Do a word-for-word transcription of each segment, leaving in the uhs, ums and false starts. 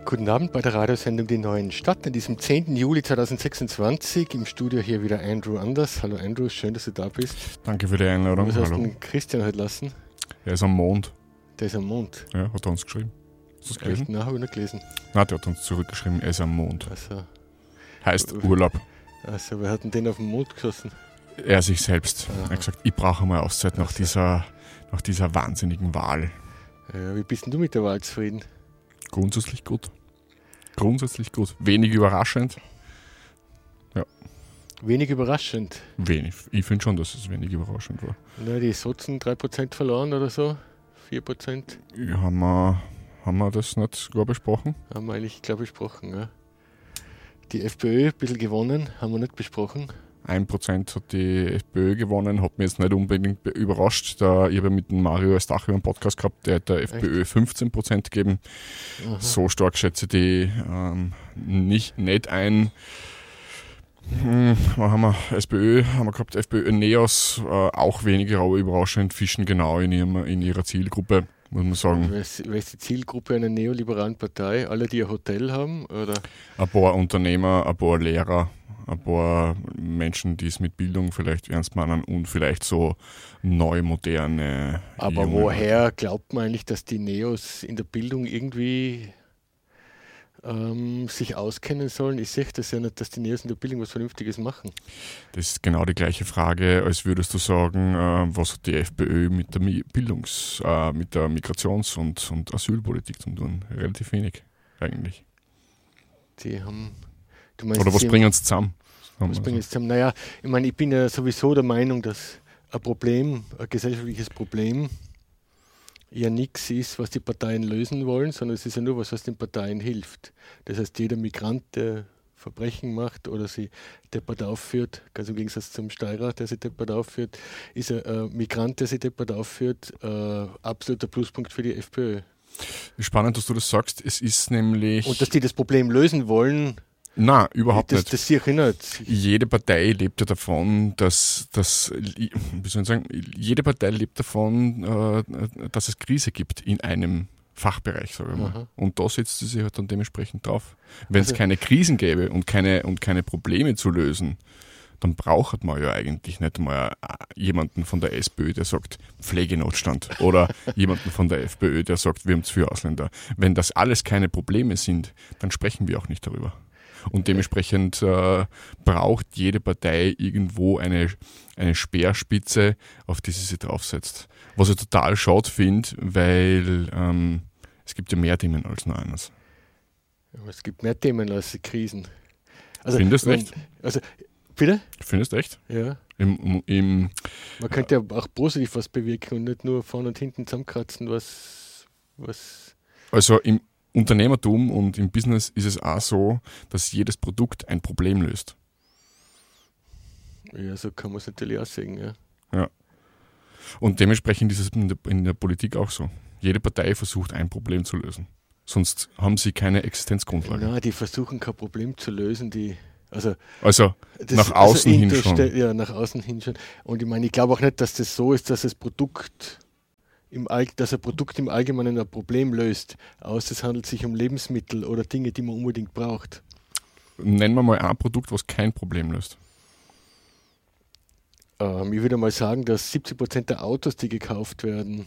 Guten Abend bei der Radiosendung Die Neuen Stadt an diesem zehnten Juli zweitausendsechsundzwanzig. Im Studio hier wieder Andrew Anders. Hallo Andrew, schön, dass du da bist. Danke für die Einladung. Was hast Hallo. du den Christian heute lassen? Er ist am Mond. Der ist am Mond. Ja, hat er uns geschrieben. Hast du das gelesen? Echt? Nein, habe ich nicht gelesen. Nein, der hat uns zurückgeschrieben, er ist am Mond. Also, Heißt Urlaub. also wer hat denn den auf den Mond geschossen? Er sich selbst. Aha. Er hat gesagt, ich brauche mal Auszeit nach Also. dieser, nach dieser wahnsinnigen Wahl. Ja, wie bist denn du mit der Wahl zufrieden? Grundsätzlich gut. Grundsätzlich gut. Wenig überraschend. Wenig überraschend. Wenig. Ich finde schon, dass es wenig überraschend war. Na, die Sozen drei Prozent verloren oder so? vier Prozent? Ja, haben, wir, haben wir das nicht sogar besprochen? Haben wir eigentlich, glaube ich, besprochen. Ja. Die FPÖ ein bisschen gewonnen, haben wir nicht besprochen. ein Prozent hat die FPÖ gewonnen, hat mich jetzt nicht unbedingt be- überrascht. Da ich habe mit dem Mario Eustachio einen Podcast gehabt, der hat der FPÖ fünfzehn Prozent gegeben. Aha. So stark schätze ich die ähm, nicht, nicht ein. Hm, was haben wir? SPÖ haben wir gehabt, FPÖ, Neos, äh, auch weniger, aber überraschend, fischen genau in, ihrem, in ihrer Zielgruppe, muss man sagen. Wer ist, wer ist die Zielgruppe einer neoliberalen Partei? Alle, die ein Hotel haben? Oder? Ein paar Unternehmer, ein paar Lehrer, ein paar Menschen, die es mit Bildung vielleicht ernst meinen und vielleicht so neu, moderne. Aber junge woher glaubt man eigentlich, dass die Neos in der Bildung irgendwie ähm, sich auskennen sollen? Ich sehe das ja nicht, dass die Neos in der Bildung was Vernünftiges machen. Das ist genau die gleiche Frage, als würdest du sagen, äh, was hat die FPÖ mit der Mi- Bildungs-, äh, mit der Migrations- und, und Asylpolitik zu tun? Relativ wenig, eigentlich. Die haben. Du meinst, Oder was sie- bringen sie zusammen? was bringen sie zusammen? Naja, ich meine, ich bin ja sowieso der Meinung, dass ein Problem, ein gesellschaftliches Problem, ja nichts ist, was die Parteien lösen wollen, sondern es ist ja nur was, was den Parteien hilft. Das heißt, jeder Migrant, der Verbrechen macht oder sie deppert aufführt, ganz im Gegensatz zum Steirer, der sie deppert aufführt, ist ein äh, Migrant, der sie deppert aufführt, äh, absoluter Pluspunkt für die FPÖ. Spannend, dass du das sagst. Es ist nämlich... Und dass die das Problem lösen wollen, Nein, überhaupt das, nicht. das sehe ich nicht. Jede Partei lebt ja davon, dass, dass wie soll ich sagen, jede Partei lebt davon, äh, dass es Krise gibt in einem Fachbereich, sage ich mal. Aha. Und da setzt sie sich halt dann dementsprechend drauf. Wenn es Also- keine Krisen gäbe und keine, und keine Probleme zu lösen, dann braucht man ja eigentlich nicht mal jemanden von der SPÖ, der sagt Pflegenotstand oder jemanden von der FPÖ, der sagt, wir haben zu viele Ausländer. Wenn das alles keine Probleme sind, dann sprechen wir auch nicht darüber. Und dementsprechend äh, braucht jede Partei irgendwo eine, eine Speerspitze, auf die sie sich draufsetzt. Was ich total schade finde, weil ähm, es gibt ja mehr Themen als nur eines. Aber es gibt mehr Themen als die Krisen. Also, Findest du wenn- echt? Also, bitte? Findest du echt? Ja. Im, im, Man könnte ja auch positiv was bewirken und nicht nur vorne und hinten zusammenkratzen, was, was also im Unternehmertum und im Business ist es auch so, dass jedes Produkt ein Problem löst. ja, so kann man es natürlich auch sehen. Ja. Ja. Und dementsprechend ist es in der, in der Politik auch so. Jede Partei versucht, ein Problem zu lösen. Sonst haben sie keine Existenzgrundlage. Nein, die versuchen kein Problem zu lösen, die also Also das- nach außen hin interste- schon. Ja, nach außen hin schon. Und ich meine, ich glaube auch nicht, dass das so ist, dass das Produkt im All, dass ein Produkt im Allgemeinen ein Problem löst, außer es handelt sich um Lebensmittel oder Dinge, die man unbedingt braucht. Nennen wir mal ein Produkt, was kein Problem löst. Ähm, ich würde mal sagen, dass siebzig Prozent der Autos, die gekauft werden,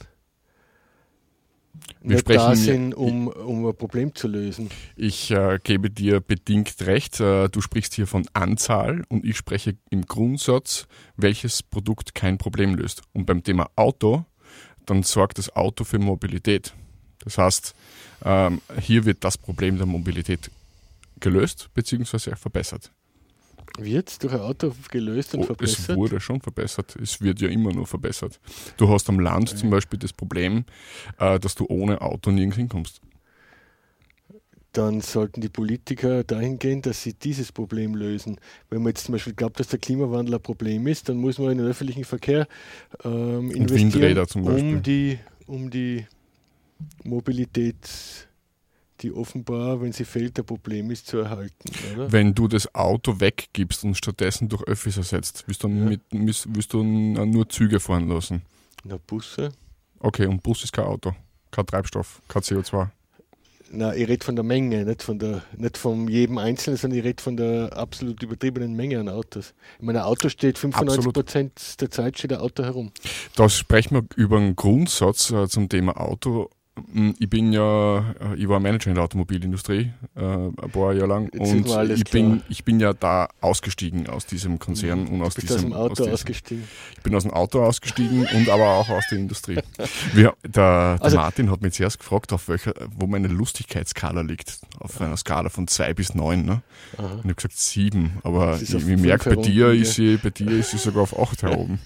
Wir nicht da sprechen- sind, um, um ein Problem zu lösen. Ich äh, gebe dir bedingt recht. Äh, du sprichst hier von Anzahl und ich spreche im Grundsatz, welches Produkt kein Problem löst. Und beim Thema Auto, dann sorgt das Auto für Mobilität. Das heißt, ähm, hier wird das Problem der Mobilität gelöst bzw. verbessert. Wird es durch ein Auto gelöst und Oh, es verbessert? wurde schon verbessert. Es wird ja immer nur verbessert. Du hast am Land zum Beispiel das Problem, äh, dass du ohne Auto nirgends hinkommst. Dann sollten die Politiker dahin gehen, dass sie dieses Problem lösen. Wenn man jetzt zum Beispiel glaubt, dass der Klimawandel ein Problem ist, dann muss man in den öffentlichen Verkehr ähm, investieren, Windräder zum Beispiel. um die, um die Mobilität, die offenbar, wenn sie fehlt, ein Problem ist, zu erhalten. Oder? Wenn du das Auto weggibst und stattdessen durch Öffis ersetzt, willst du, Ja. mit, willst, willst du nur Züge fahren lassen. Na, Busse. Okay, und Bus ist kein Auto, kein Treibstoff, kein C O zwei. Na, ich rede von der Menge, nicht von der, nicht von jedem Einzelnen, sondern ich rede von der absolut übertriebenen Menge an Autos. Ich meine, ein Auto steht fünfundneunzig Prozent der Zeit steht ein Auto herum. Da sprechen wir über einen Grundsatz äh, zum Thema Auto. Ich bin ja, ich war Manager in der Automobilindustrie äh, ein paar Jahre lang Jetzt sind und wir alles ich bin, klar. ich bin ja da ausgestiegen aus diesem Konzern Mhm. und aus Du bist diesem aus dem Auto aus diesem, ausgestiegen. Ich bin aus dem Auto ausgestiegen und aber auch aus der Industrie. Wir, der der Also- Martin hat mich zuerst gefragt, auf welcher, wo meine Lustigkeitsskala liegt. Auf einer Skala von zwei bis neun. Ne? Aha. Und ich habe gesagt sieben, aber Das ist ich, auf ich fünf merke, bei dir, herunten, ist sie, bei dir ist sie sogar auf acht heroben.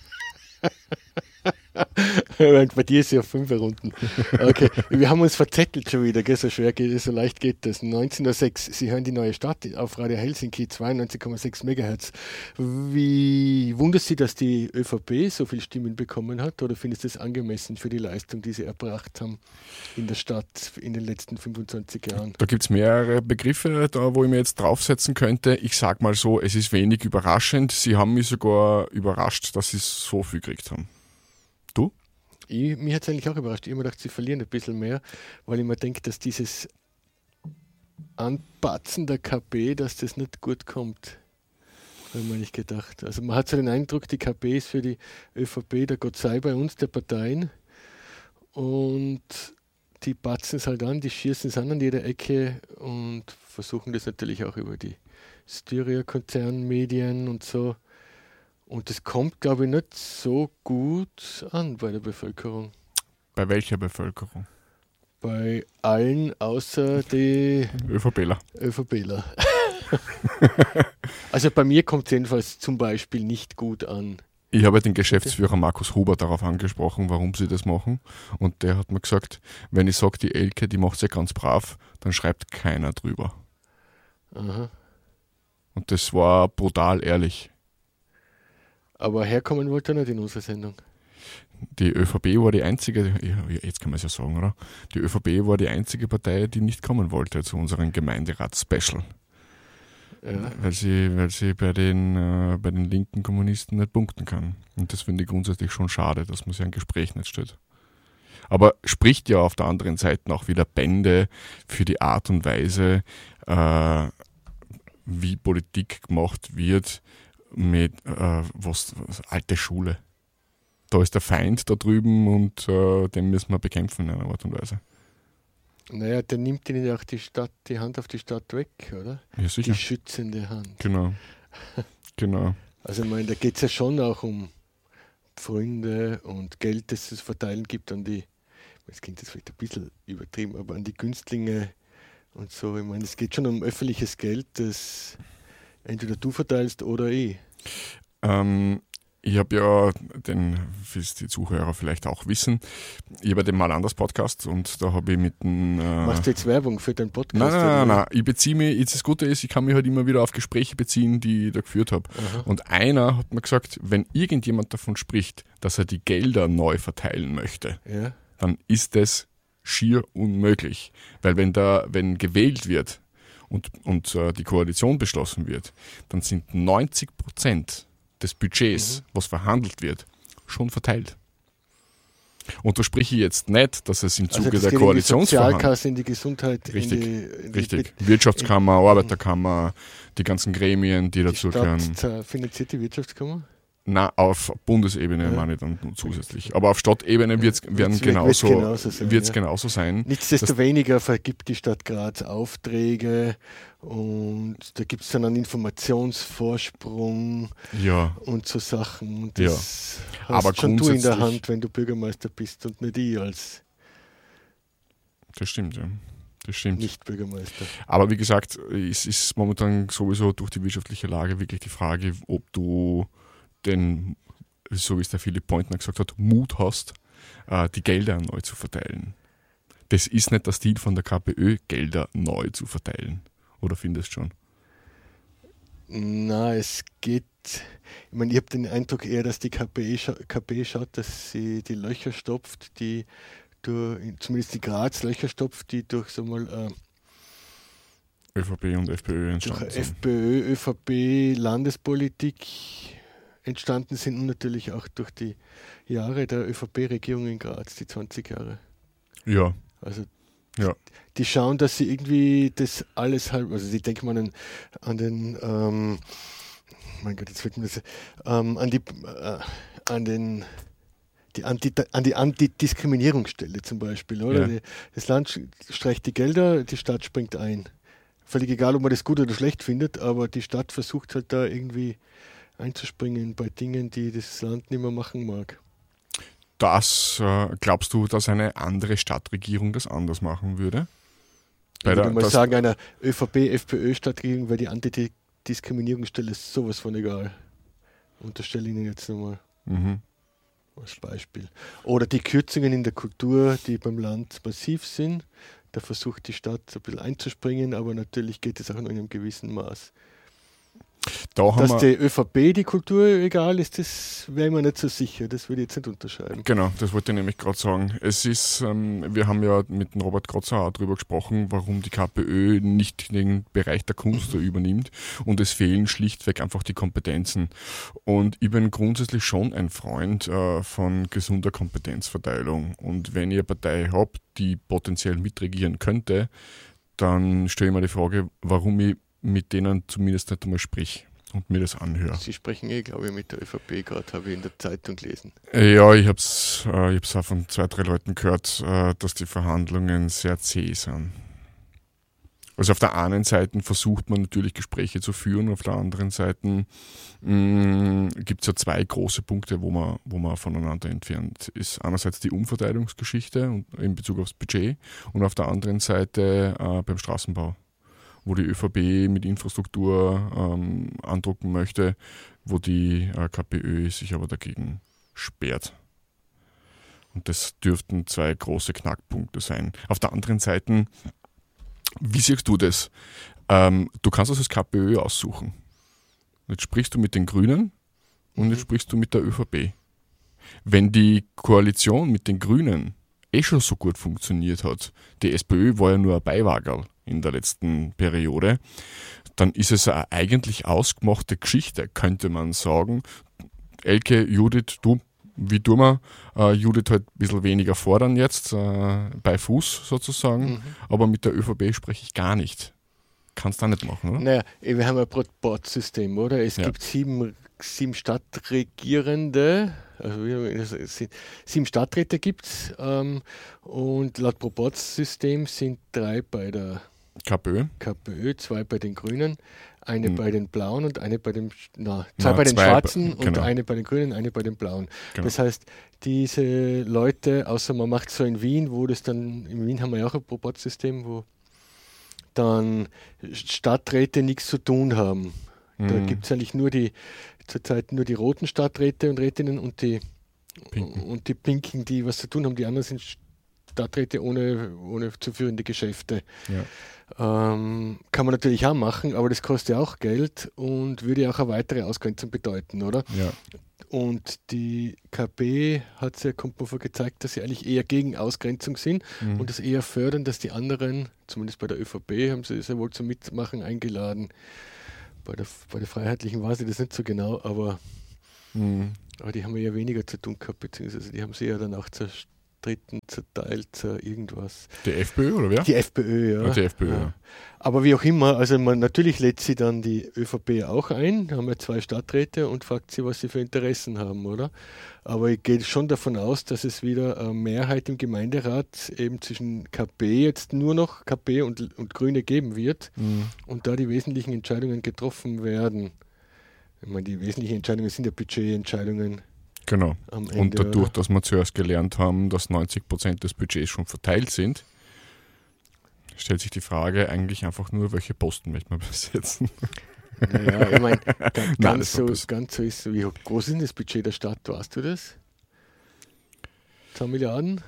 Bei dir ist ja fünf Runden. Okay, wir haben uns verzettelt schon wieder, gell? So schwer geht es, so leicht geht das. neunzehn Uhr sechs, Sie hören die neue Stadt auf Radio Helsinki, zweiundneunzig Komma sechs Megahertz. Wie wundert Sie, dass die ÖVP so viele Stimmen bekommen hat, oder findest du es angemessen für die Leistung, die sie erbracht haben in der Stadt in den letzten fünfundzwanzig Jahren? Da gibt es mehrere Begriffe, da wo ich mir jetzt draufsetzen könnte. Ich sage mal so, es ist wenig überraschend. Sie haben mich sogar überrascht, dass sie so viel gekriegt haben. Du? Ich, mich hat es eigentlich auch überrascht. Ich habe mir gedacht, sie verlieren ein bisschen mehr, weil ich mir denke, dass dieses Anpatzen der K P, dass das nicht gut kommt. Habe ich mir nicht gedacht. Also man hat so den Eindruck, die K P ist für die ÖVP der Gott sei bei uns, der Parteien. Und die patzen es halt an, die schießen es an an jeder Ecke und versuchen das natürlich auch über die Styria-Konzernmedien und so. Und das kommt, glaube ich, nicht so gut an bei der Bevölkerung. Bei welcher Bevölkerung? Bei allen außer die ÖVPler. ÖVPler. Also bei mir kommt es jedenfalls zum Beispiel nicht gut an. Ich habe den Geschäftsführer Markus Huber darauf angesprochen, warum sie das machen. Und der hat mir gesagt, wenn ich sage, die Elke, die macht es ja ganz brav, dann schreibt keiner drüber. Aha. Und das war brutal ehrlich. Aber herkommen wollte er nicht in unsere Sendung. Die ÖVP war die einzige, jetzt kann man es ja sagen, oder? Die ÖVP war die einzige Partei, die nicht kommen wollte zu unserem Gemeinderat-Special. Ja. Weil sie, weil sie bei den, äh, bei den linken Kommunisten nicht punkten kann. Und das finde ich grundsätzlich schon schade, dass man sich ein Gespräch nicht stellt. Aber spricht ja auf der anderen Seite auch wieder Bände für die Art und Weise, äh, wie Politik gemacht wird mit äh, was, was alte Schule. Da ist der Feind da drüben und äh, den müssen wir bekämpfen in einer Art und Weise. Naja, der nimmt ihnen ja auch die Stadt, die Hand auf die Stadt weg, oder? Ja, sicher. Die schützende Hand. Genau. Genau. Also ich meine, da geht es ja schon auch um Pfründe und Geld, das es verteilen gibt an die, das klingt jetzt vielleicht ein bisschen übertrieben, aber an die Günstlinge und so. Ich meine, es geht schon um öffentliches Geld, das entweder du verteilst oder ich. Ähm, ich habe ja, den, wie es die Zuhörer vielleicht auch wissen, ich habe den Mal anders Podcast und da habe ich mit dem... Äh, Machst du jetzt Werbung für deinen Podcast? Nein, nein, nein, oder? nein, ich beziehe mich, jetzt das Gute ist, ich kann mich halt immer wieder auf Gespräche beziehen, die ich da geführt habe. Aha. Und einer hat mir gesagt, wenn irgendjemand davon spricht, dass er die Gelder neu verteilen möchte, Ja. dann ist das schier unmöglich. Weil wenn da, wenn gewählt wird und, und äh, die Koalition beschlossen wird, dann sind neunzig Prozent des Budgets, Mhm. was verhandelt wird, schon verteilt. Und da spreche ich jetzt nicht, dass es im Also Zuge das der geht in die Koalitionsverhandlungen... Sozialkasse, in die Gesundheit, Richtig, in die, in die Richtig. Be- Wirtschaftskammer, Arbeiterkammer, die ganzen Gremien, die Die dazugehören. Stadt äh, finanziert die Wirtschaftskammer? Na, auf Bundesebene Ja. meine ich dann nur zusätzlich. Aber auf Stadtebene wird's, werden Wird's- wird's genauso, genauso sein, wird's ja. genauso sein. Nichtsdestoweniger vergibt die Stadt Graz Aufträge und da gibt es dann einen Informationsvorsprung Ja, und so Sachen. Und das hast Aber schon du in der grundsätzlich- Hand, wenn du Bürgermeister bist und nicht ich als das stimmt, ja. Das stimmt. Nicht-Bürgermeister. Aber wie gesagt, es ist momentan sowieso durch die wirtschaftliche Lage wirklich die Frage, ob du den, so wie es der Philipp Pointner gesagt hat, Mut hast, äh, die Gelder neu zu verteilen. Das ist nicht der Stil von der KPÖ, Gelder neu zu verteilen. Oder findest du schon? Na, es geht. Ich meine, ich habe den Eindruck eher, dass die K P, scha- K P schaut, dass sie die Löcher stopft, die durch, zumindest die Graz-Löcher stopft, die durch so mal äh, ÖVP und FPÖ durch entstanden sind. FPÖ, ÖVP, Landespolitik entstanden sind und natürlich auch durch die Jahre der ÖVP-Regierung in Graz, die zwanzig Jahre. Ja, Also Ja. Die schauen, dass sie irgendwie das alles halb, also sie denken mal an, an den, ähm, mein Gott, jetzt wird mir das, ähm, an die, äh, an den, die Anti, an die Antidiskriminierungsstelle zum Beispiel, oder? Ja. Die, das Land streicht die Gelder, die Stadt springt ein. Völlig egal, ob man das gut oder schlecht findet, aber die Stadt versucht halt da irgendwie einzuspringen bei Dingen, die das Land nicht mehr machen mag. Das, äh, glaubst du, dass eine andere Stadtregierung das anders machen würde? Ich würde mal sagen, einer ÖVP-FPÖ-Stadtregierung wäre die Antidiskriminierungsstelle sowas von egal. Unterstelle Ihnen jetzt nochmal Mhm. als Beispiel. Oder die Kürzungen in der Kultur, die beim Land massiv sind. Da versucht die Stadt ein bisschen einzuspringen, aber natürlich geht es auch nur in einem gewissen Maß. Da haben Dass wir, der ÖVP die Kultur egal ist, das wäre mir nicht so sicher. Das würde ich jetzt nicht unterscheiden. genau, das wollte ich nämlich gerade sagen. Es ist, ähm, wir haben ja mit dem Robert Grotzer auch darüber gesprochen, warum die KPÖ nicht den Bereich der Kunst da übernimmt, und es fehlen schlichtweg einfach die Kompetenzen. Und ich bin grundsätzlich schon ein Freund äh, von gesunder Kompetenzverteilung. Und wenn ihr eine Partei habt, die potenziell mitregieren könnte, dann stelle ich mir die Frage, warum ich mit denen zumindest nicht einmal sprich und mir das anhöre. Sie sprechen eh, glaube ich, mit der ÖVP gerade, habe ich in der Zeitung gelesen. Ja, ich habe es äh, ich hab's auch von zwei, drei Leuten gehört, äh, dass die Verhandlungen sehr zäh sind. Also auf der einen Seite versucht man natürlich Gespräche zu führen, auf der anderen Seite gibt es ja zwei große Punkte, wo man, wo man voneinander entfernt ist. Einerseits die Umverteilungsgeschichte und in Bezug aufs Budget und auf der anderen Seite äh, beim Straßenbau, wo die ÖVP mit Infrastruktur ähm, andrucken möchte, wo die äh, KPÖ sich aber dagegen sperrt. Und das dürften zwei große Knackpunkte sein. Auf der anderen Seite, wie siehst du das? Ähm, du kannst das als KPÖ aussuchen. Jetzt sprichst du mit den Grünen und jetzt sprichst du mit der ÖVP. Wenn die Koalition mit den Grünen eh schon so gut funktioniert hat, die SPÖ war ja nur ein Beiwagerl in der letzten Periode, dann ist es eine eigentlich ausgemachte Geschichte, könnte man sagen. Elke, Judith, du, wie tun wir? Äh, Judith halt ein bisschen weniger fordern jetzt, äh, bei Fuß sozusagen, Mhm. aber mit der ÖVP spreche ich gar nicht. Kannst du auch nicht machen, oder? Naja, wir haben ein Proporzsystem, oder? Es Ja. gibt sieben, sieben Stadtregierende, also wir- es sind- sieben Stadträte gibt es, ähm, und laut Proporzsystem sind drei bei der KPÖ? KPÖ, zwei bei den Grünen, eine Hm. bei den Blauen und eine bei den, na, zwei Na, bei den zwei Schwarzen bei- und genau. eine bei den Grünen, eine bei den Blauen. Genau. Das heißt, diese Leute, außer man macht so in Wien, wo das dann, in Wien haben wir ja auch ein Proporzsystem, wo dann Stadträte nichts zu tun haben. Da Mhm. gibt es eigentlich nur die, zurzeit nur die roten Stadträte und Rätinnen und die Pinken. und die Pinken, die was zu tun haben. Die anderen sind Stadträte ohne, ohne zu führende Geschäfte. Ja. Ähm, kann man natürlich auch machen, aber das kostet ja auch Geld und würde ja auch eine weitere Ausgrenzung bedeuten, oder? Ja. Und die K P hat ja, kommt mir vor, gezeigt, dass sie eigentlich eher gegen Ausgrenzung sind Mhm. und das eher fördern, dass die anderen, zumindest bei der ÖVP, haben sie sehr wohl zum Mitmachen eingeladen. Bei der, bei der Freiheitlichen weiß ich das nicht so genau, aber, Mhm. aber die haben ja weniger zu tun gehabt, beziehungsweise die haben sie ja dann auch zerstritten, zerteilt, zer irgendwas. Die FPÖ oder wer? Die FPÖ, ja. Ah, die FPÖ, ja. Aber wie auch immer, also man, natürlich lädt sie dann die ÖVP auch ein, haben ja zwei Stadträte und fragt sie, was sie für Interessen haben, oder? Aber ich gehe schon davon aus, dass es wieder eine Mehrheit im Gemeinderat eben zwischen K P jetzt nur noch K P und, und Grüne geben wird Mhm. und da die wesentlichen Entscheidungen getroffen werden. Ich meine, die wesentlichen Entscheidungen sind ja Budgetentscheidungen Genau. am Ende. Und dadurch, oder? dass wir zuerst gelernt haben, dass neunzig Prozent des Budgets schon verteilt sind, stellt sich die Frage eigentlich einfach nur, welche Posten möchte man besetzen. Naja, ich meine, ga- Nein, ganz, das so, war böse. ganz so ist, wie groß ist denn das Budget der Stadt, weißt du das? zwei Milliarden?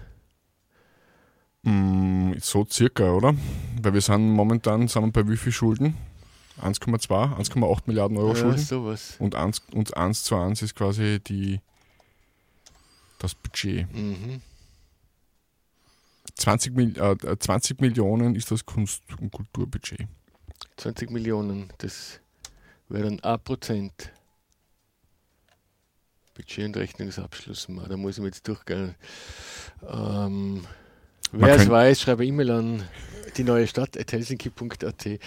Mm, so circa, oder? Weil wir sind momentan sind wir bei wie viel Schulden? eins Komma zwei, eins Komma acht Milliarden Euro Ja, Schulden. sowas. Und eins, und eins zu eins ist quasi die, das Budget. Mhm. zwanzig, Mil- äh, zwanzig Millionen ist das Kunst- und Kulturbudget. zwanzig Millionen, das wäre dann ein Prozent. Budget- und Rechnungsabschluss, Ma, da muss ich mir jetzt durchgehen. Ähm, Wer es weiß, schreibe E-Mail an die neue Stadt at helsinki punkt a t.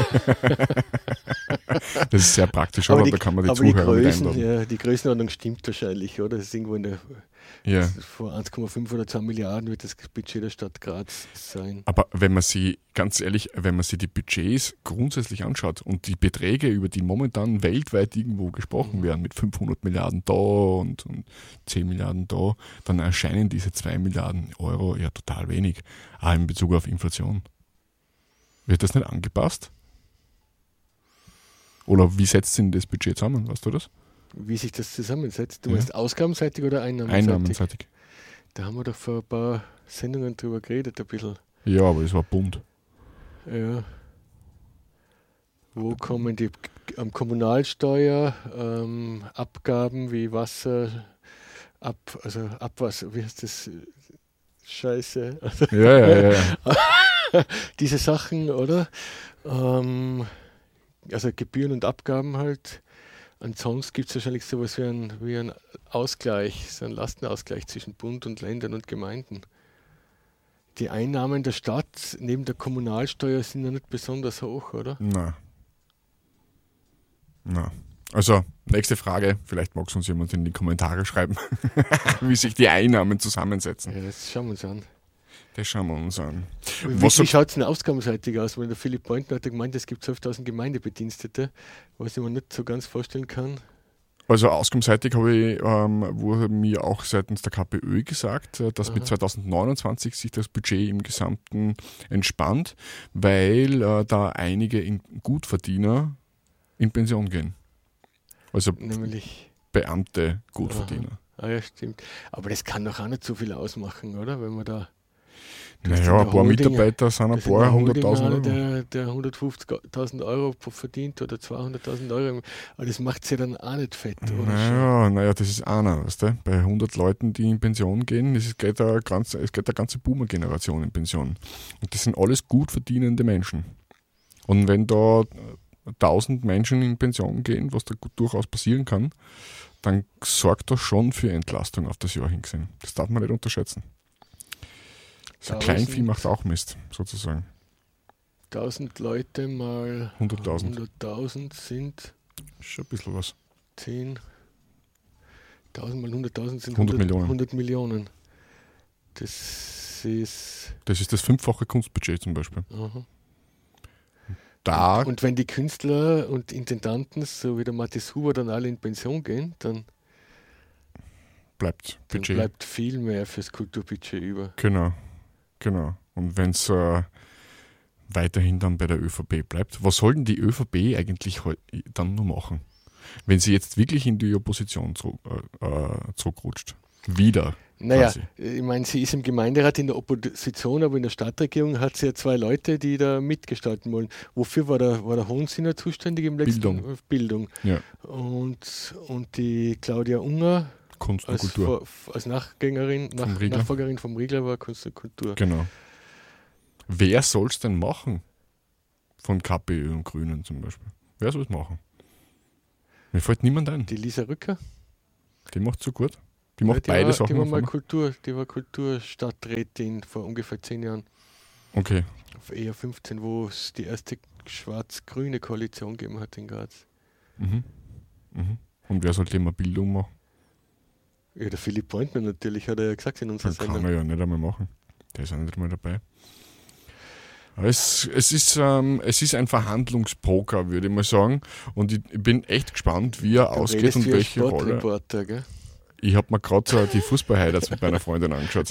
Das ist sehr praktisch, aber, aber die, da kann man die Zuhörer die mit Größen, einladen. ja, die Größenordnung stimmt wahrscheinlich, oder? Das ist irgendwo in der, ja. vor eins Komma fünf oder zwei Milliarden wird das Budget der Stadt Graz sein. Aber wenn man sie, ganz ehrlich, wenn man sich die Budgets grundsätzlich anschaut und die Beträge, über die momentan weltweit irgendwo gesprochen mhm. werden, mit fünfhundert Milliarden da und, und zehn Milliarden da, dann erscheinen diese zwei Milliarden Euro ja total wenig, auch in Bezug auf Inflation. Wird das nicht angepasst? Oder wie setzt sich das Budget zusammen? Weißt du das? Wie sich das zusammensetzt? Du ja. meinst ausgabenseitig oder einnahmenseitig? Einnahmenseitig. Da haben wir doch vor ein paar Sendungen drüber geredet, ein bisschen. Ja, aber es war bunt. Ja. Wo kommen die ähm, Kommunalsteuer, ähm, Abgaben wie Wasser, ab, also Abwasser, wie heißt das? Scheiße. Also ja, ja, ja. diese Sachen, oder? Ähm, also Gebühren und Abgaben halt. Ansonsten gibt es wahrscheinlich sowas wie ein, wie ein Ausgleich, so ein Lastenausgleich zwischen Bund und Ländern und Gemeinden. Die Einnahmen der Stadt neben der Kommunalsteuer sind ja nicht besonders hoch, oder? Nein. Nein. Also, nächste Frage, vielleicht mag es uns jemand in die Kommentare schreiben, wie sich die Einnahmen zusammensetzen. Ja, das schauen wir uns an. Das schauen wir uns an. Wie, wie schaut es denn ausgabenseitig aus? Weil der Philipp Pointner hat gemeint, es gibt zwölftausend Gemeindebedienstete, was ich mir nicht so ganz vorstellen kann. Also ausgabenseitig habe ich, ähm, wurde mir auch seitens der K P Ö gesagt, dass Aha. mit zweitausendneunundzwanzig sich das Budget im Gesamten entspannt, weil äh, da einige in Gutverdiener in Pension gehen. Also nämlich Beamte, Gutverdiener. Ah ja, stimmt. Aber das kann doch auch nicht so viel ausmachen, oder? Wenn man da Naja, ein paar Holding, Mitarbeiter sind ein paar hunderttausend Euro. Der, der hundertfünfzigtausend Euro verdient oder zweihunderttausend Euro, aber das macht es ja dann auch nicht fett, oder? Naja, naja, das ist einer, weißt du? Bei hundert Leuten, die in Pension gehen, es geht eine ganze, es geht eine ganze Boomer-Generation in Pension. Und das sind alles gut verdienende Menschen. Und wenn da tausend Menschen in Pension gehen, was da durchaus passieren kann, dann sorgt das schon für Entlastung auf das Jahr hingesehen. Das darf man nicht unterschätzen. So ein Kleinvieh macht auch Mist, sozusagen. tausend Leute mal hunderttausend hunderttausend sind schon ein bisschen was. zehn. tausend mal hunderttausend sind hundert Millionen. hundert Millionen. Das ist... Das ist das fünffache Kunstbudget zum Beispiel. Aha. Da und, und wenn die Künstler und Intendanten, so wie der Matthias Huber, dann alle in Pension gehen, dann bleibt Budget. Dann bleibt viel mehr fürs Kulturbudget über. Genau, genau. Und wenn es äh, weiterhin dann bei der ÖVP bleibt, was soll denn die ÖVP eigentlich dann nur machen, wenn sie jetzt wirklich in die Opposition zurück, äh, zurückrutscht? Wieder. Naja, quasi. Ich meine, sie ist im Gemeinderat in der Opposition, aber in der Stadtregierung hat sie ja zwei Leute, die da mitgestalten wollen. Wofür war der, war der Hohensinner zuständig im letzten Bildung. Bildung. Ja. Und, und die Claudia Unger Kunst und als, Kultur. Vor, als Nachgängerin, nach, vom Nachfolgerin vom Riegler war Kunst und Kultur. Genau. Wer soll es denn machen? Von K P Ö und Grünen zum Beispiel. Wer soll es machen? Mir fällt niemand ein. Die Lisa Rücker. Die macht so gut. Die macht ja, die beide war, Sachen. Die war mal Kultur, die war Kulturstadträtin vor ungefähr zehn Jahren. Okay. Eher fünfzehn, wo es die erste schwarz-grüne Koalition gegeben hat in Graz. Mhm. Mhm. Und wer sollte immer Bildung machen? Ja, der Philipp Pointner natürlich, hat er ja gesagt in unserer Das Sendung. kann er ja nicht einmal machen. Der ist auch nicht einmal dabei. Es, es, ist, ähm, es ist ein Verhandlungspoker, würde ich mal sagen. Und ich, ich bin echt gespannt, wie er Du ausgeht und welche Rolle. Gell? Ich habe mir gerade so die Fußball-Highlights mit meiner Freundin angeschaut.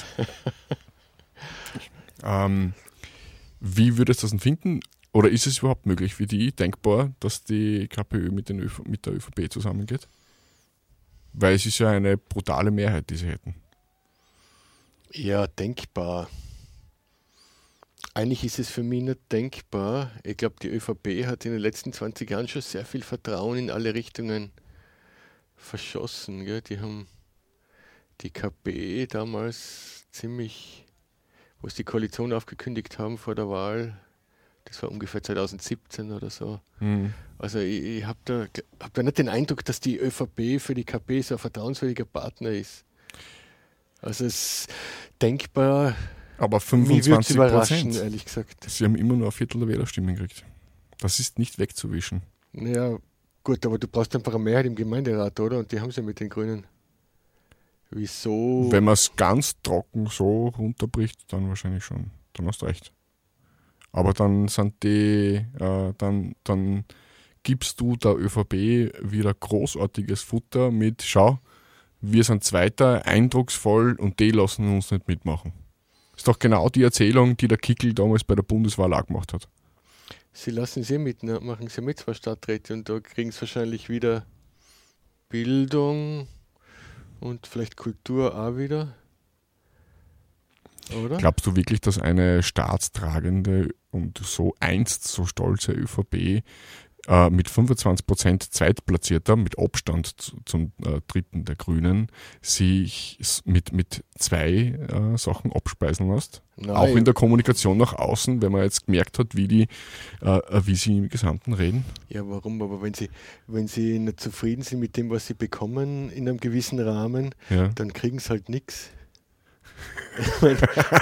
ähm, wie würdest du das denn finden? Oder ist es überhaupt möglich für die, denkbar, dass die K P Ö mit, den Öf- mit der ÖVP zusammengeht? Weil es ist ja eine brutale Mehrheit, die sie hätten. Ja, denkbar. Eigentlich ist es für mich nicht denkbar. Ich glaube, die ÖVP hat in den letzten zwanzig Jahren schon sehr viel Vertrauen in alle Richtungen verschossen. Gell? Die haben die K P damals ziemlich, wo sie die Koalition aufgekündigt haben vor der Wahl, das war ungefähr zweitausendsiebzehn oder so. Mhm. Also ich, ich habe da, hab da nicht den Eindruck, dass die ÖVP für die K P so ein vertrauenswürdiger Partner ist. Also es ist denkbar, Aber Mich würde es fünfundzwanzig überraschen, Prozent. ehrlich gesagt. Sie haben immer nur ein Viertel der Wählerstimmen gekriegt. Das ist nicht wegzuwischen. Naja, gut, aber du brauchst einfach eine Mehrheit im Gemeinderat, oder? Und die haben sie mit den Grünen. Wieso? Wenn man es ganz trocken so runterbricht, dann wahrscheinlich schon. Dann hast du recht. Aber dann sind die, äh, dann, dann gibst du der ÖVP wieder großartiges Futter mit, schau, wir sind Zweiter, eindrucksvoll und die lassen uns nicht mitmachen. Ist doch genau die Erzählung, die der Kickl damals bei der Bundeswahl auch gemacht hat. Sie lassen sie mit, ne? Machen sie mit, zwei Stadträte, und da kriegen sie wahrscheinlich wieder Bildung und vielleicht Kultur auch wieder. Oder? Glaubst du wirklich, dass eine staatstragende und so einst so stolze ÖVP äh, mit fünfundzwanzig Prozent Zweitplatzierter, mit Abstand zu, zum äh, dritten der Grünen, sich s- mit, mit zwei äh, Sachen abspeisen lässt? Nein. Auch in der Kommunikation nach außen, wenn man jetzt gemerkt hat, wie, die, äh, wie sie im Gesamten reden? Ja, warum? Aber wenn sie, wenn sie nicht zufrieden sind mit dem, was sie bekommen in einem gewissen Rahmen, Ja. dann kriegen sie halt nichts. Ich mein,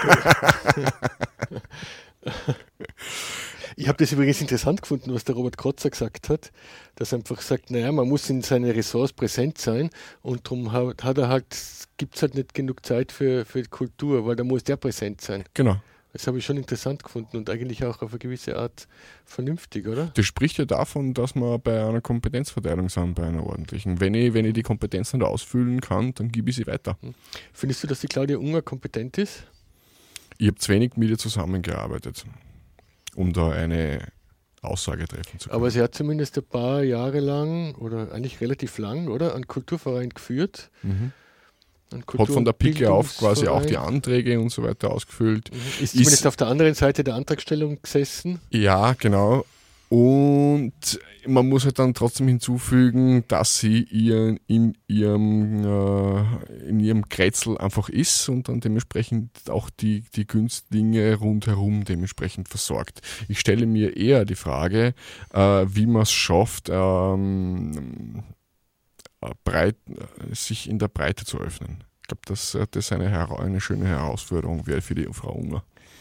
Ich habe das übrigens interessant gefunden, was der Robert Kotzer gesagt hat, dass er einfach sagt, naja, man muss in seinen Ressorts präsent sein, und darum hat, hat er halt, gibt es halt nicht genug Zeit für, für Kultur, weil da muss der präsent sein. Genau. Das habe ich schon interessant gefunden und eigentlich auch auf eine gewisse Art vernünftig, oder? Das spricht ja davon, dass wir bei einer Kompetenzverteilung sind, bei einer ordentlichen. Wenn ich, wenn ich die Kompetenz nicht ausfüllen kann, dann gebe ich sie weiter. Findest du, dass die Claudia Unger kompetent ist? Ich habe zu wenig mit ihr zusammengearbeitet, um da eine Aussage treffen zu können. Aber sie hat zumindest ein paar Jahre lang, oder eigentlich relativ lang, oder, einen Kulturverein geführt. Mhm. Einen Hat von der Pike auf quasi auch die Kulturbildungsverein. Anträge und so weiter ausgefüllt. Mhm. Ist zumindest auf der anderen Seite der Antragstellung gesessen. Ja, genau. Und man muss halt dann trotzdem hinzufügen, dass sie ihren, in, ihrem, äh, in ihrem Kretzel einfach ist und dann dementsprechend auch die, die Günstlinge rundherum dementsprechend versorgt. Ich stelle mir eher die Frage, äh, wie man es schafft, ähm, äh, breit, äh, sich in der Breite zu öffnen. Ich glaube, dass äh, das eine, Hera- eine schöne Herausforderung wäre für die Frau Unger.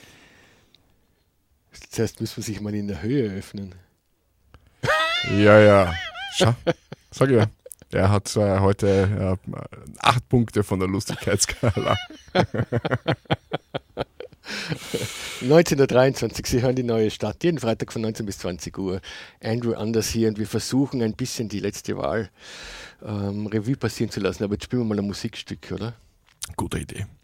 Zuerst müssen wir sich mal in der Höhe öffnen. Ja, ja. Schau, sag ja. Er hat äh, heute äh, acht Punkte von der Lustigkeitsskala. neunzehnhundertdreiundzwanzig, Sie hören die neue Stadt, jeden Freitag von neunzehn bis zwanzig Uhr. Andrew Anders hier, und wir versuchen ein bisschen die letzte Wahl ähm, Revue passieren zu lassen. Aber jetzt spielen wir mal ein Musikstück, oder? Gute Idee.